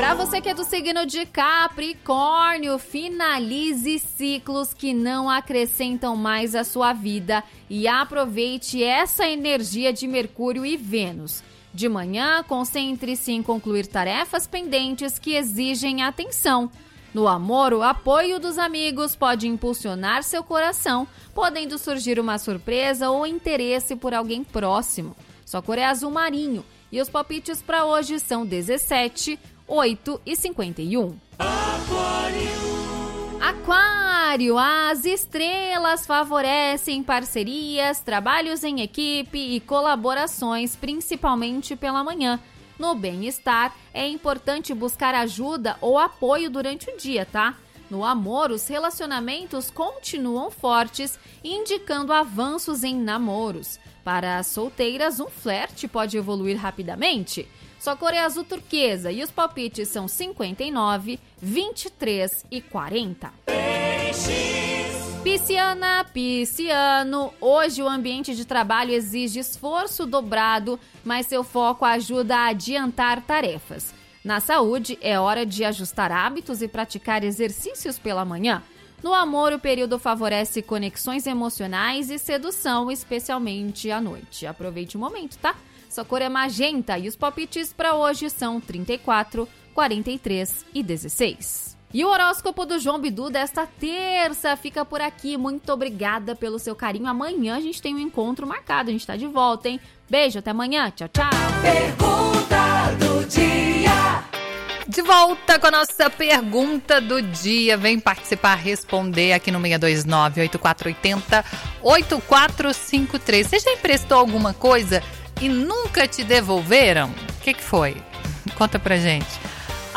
Para você que é do signo de Capricórnio, finalize ciclos que não acrescentam mais à sua vida e aproveite essa energia de Mercúrio e Vênus. De manhã, concentre-se em concluir tarefas pendentes que exigem atenção. No amor, o apoio dos amigos pode impulsionar seu coração, podendo surgir uma surpresa ou interesse por alguém próximo. Sua cor é azul marinho e os palpites para hoje são 17, 8 e 51. Aquário, as estrelas favorecem parcerias, trabalhos em equipe e colaborações, principalmente pela manhã. No bem-estar, é importante buscar ajuda ou apoio durante o dia, tá? No amor, os relacionamentos continuam fortes, indicando avanços em namoros. Para as solteiras, um flerte pode evoluir rapidamente. Sua cor é azul turquesa e os palpites são 59, 23 e 40. Pisciano, hoje o ambiente de trabalho exige esforço dobrado, mas seu foco ajuda a adiantar tarefas. Na saúde, é hora de ajustar hábitos e praticar exercícios pela manhã. No amor, o período favorece conexões emocionais e sedução, especialmente à noite. Aproveite o momento, tá? Sua cor é magenta e os palpites para hoje são 34, 43 e 16. E o horóscopo do João Bidu desta terça fica por aqui. Muito obrigada pelo seu carinho. Amanhã a gente tem um encontro marcado. A gente tá de volta, hein? Beijo, até amanhã. Tchau, tchau. Pergunta do dia. De volta com a nossa pergunta do dia. Vem participar, responder aqui no 629-8480-8453. Você já emprestou alguma coisa e nunca te devolveram? O que foi? Conta pra gente.